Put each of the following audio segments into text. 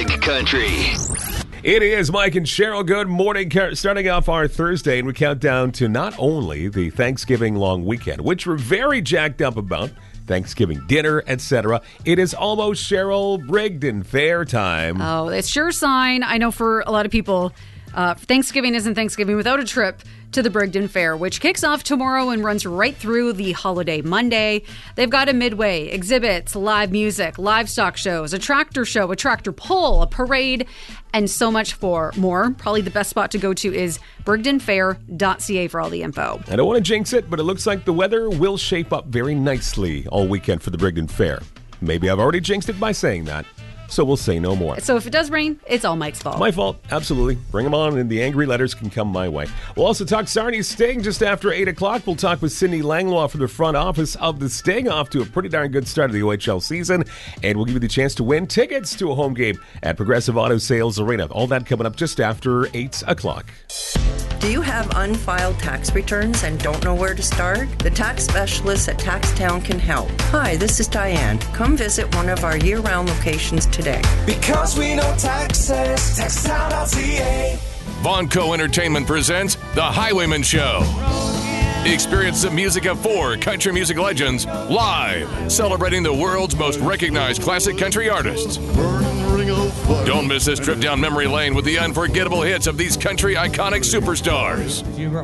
Big Country. It is Mike and Cheryl. Good morning. Starting off our Thursday, and we count down to not only the Thanksgiving long weekend, which we're very jacked up about, Thanksgiving dinner, etc. It is almost Cheryl Brigden Fair time. Oh, it's sure sign. I know for a lot of people, Thanksgiving isn't Thanksgiving without a trip to the Brigden Fair, which kicks off tomorrow and runs right through the holiday Monday. They've got a midway, exhibits, live music, livestock shows, a tractor show, a tractor pull, a parade, and so much more. Probably the best spot to go to is brigdenfair.ca for all the info. I don't want to jinx it, but it looks like the weather will shape up very nicely all weekend for the Brigden Fair. Maybe I've already jinxed it by saying that. So we'll say no more. So if it does rain, it's all Mike's fault. My fault, absolutely. Bring them on, and the angry letters can come my way. We'll also talk Sarnia Sting just after 8 o'clock. We'll talk with Cindy Langlois from the front office of the Sting, off to a pretty darn good start of the OHL season. And we'll give you the chance to win tickets to a home game at Progressive Auto Sales Arena. All that coming up just after 8 o'clock. Do you have unfiled tax returns and don't know where to start? The tax specialists at TaxTown can help. Hi, this is Diane. Come visit one of our year-round locations today. Because we know taxes, TaxTown.ca. Vonco Entertainment presents The Highwayman Show. Experience the music of 4 country music legends live, celebrating the world's most recognized classic country artists. Don't miss this trip down memory lane with the unforgettable hits of these country iconic superstars.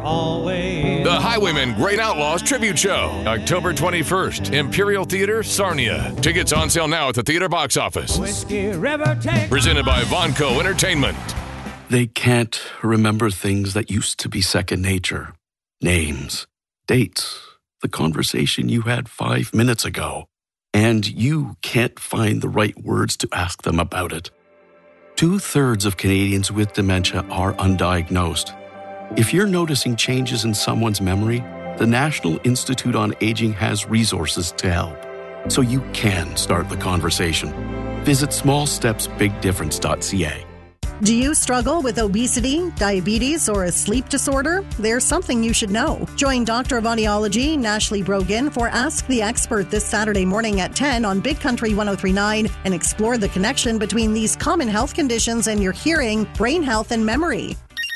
The Highwaymen Great Outlaws Tribute Show, October 21st, Imperial Theater, Sarnia. Tickets on sale now at the theater box office. Presented by Vonco Entertainment. They can't remember things that used to be second nature. Names, dates, the conversation you had 5 minutes ago. And you can't find the right words to ask them about it. 2/3 of Canadians with dementia are undiagnosed. If you're noticing changes in someone's memory, the National Institute on Aging has resources to help, so you can start the conversation. Visit smallstepsbigdifference.ca. Do you struggle with obesity, diabetes, or a sleep disorder? There's something you should know. Join Doctor of Audiology, Nashley Brogan, for Ask the Expert this Saturday morning at 10 on Big Country 103.9 and explore the connection between these common health conditions and your hearing, brain health, and memory.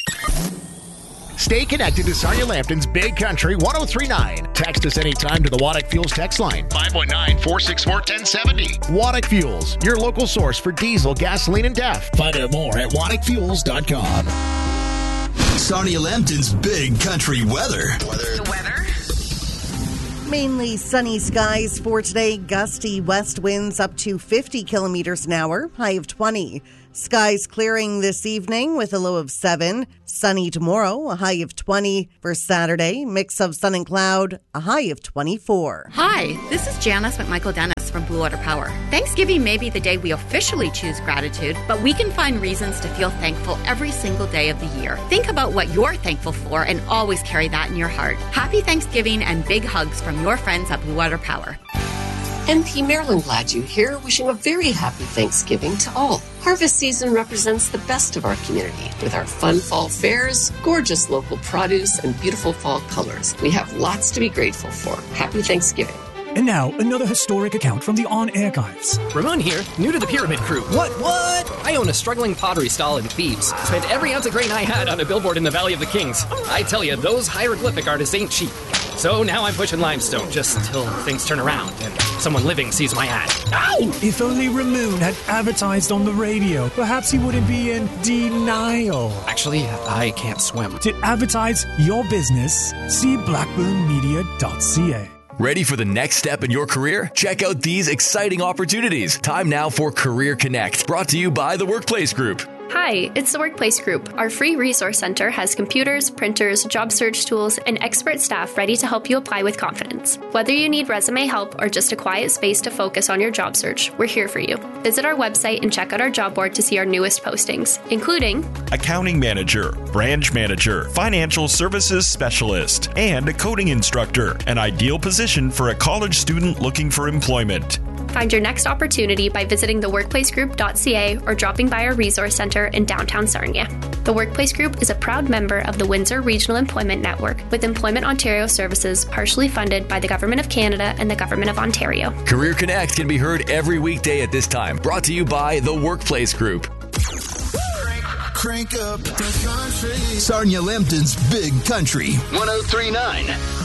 Stay connected to Sarnia Lambton's Big Country 103.9. Text us anytime to the Waddick Fuels text line, 519-464-1070. Waddick Fuels, your local source for diesel, gasoline, and DEF. Find out more at waddickfuels.com. Sarnia Lambton's Big Country weather. The weather? Mainly sunny skies for today. Gusty west winds up to 50 kilometers an hour, high of 20. Skies clearing this evening with a low of 7. Sunny tomorrow, a high of 20. For Saturday, mix of sun and cloud, a high of 24. Hi, this is Janice McMichael-Dennis from Blue Water Power. Thanksgiving may be the day we officially choose gratitude, but we can find reasons to feel thankful every single day of the year. Think about what you're thankful for and always carry that in your heart. Happy Thanksgiving and big hugs from your friends at Blue Water Power. MP Marilyn Gladue here, wishing a very happy Thanksgiving to all. Harvest season represents the best of our community. With our fun fall fairs, gorgeous local produce, and beautiful fall colors, we have lots to be grateful for. Happy Thanksgiving. And now, another historic account from the On Archives. Ramon here, new to the Pyramid Crew. What? I own a struggling pottery stall in Thebes. Spent every ounce of grain I had on a billboard in the Valley of the Kings. I tell you, those hieroglyphic artists ain't cheap. So now I'm pushing limestone, just until things turn around and someone living sees my ad. Ow! If only Ramon had advertised on the radio, perhaps he wouldn't be in denial. Actually, I can't swim. To advertise your business, see blackburnmedia.ca. Ready for the next step in your career? Check out these exciting opportunities. Time now for Career Connect, brought to you by the Workplace Group. Hi, it's the Workplace Group. Our free resource center has computers, printers, job search tools, and expert staff ready to help you apply with confidence. Whether you need resume help or just a quiet space to focus on your job search, we're here for you. Visit our website and check out our job board to see our newest postings, including accounting manager, branch manager, financial services specialist, and a coding instructor, an ideal position for a college student looking for employment. Find your next opportunity by visiting theworkplacegroup.ca or dropping by our resource center in downtown Sarnia. The Workplace Group is a proud member of the Windsor Regional Employment Network, with Employment Ontario services partially funded by the Government of Canada and the Government of Ontario. Career Connect can be heard every weekday at this time, brought to you by the Workplace Group. Crank up the country. Sarnia Lambton's Big Country 103.9.